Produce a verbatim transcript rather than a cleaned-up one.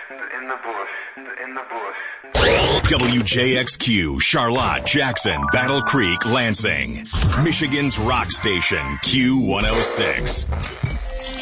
in the bush, in the bush. W J X Q, Charlotte, Jackson, Battle Creek, Lansing. Michigan's rock station, Q one oh six.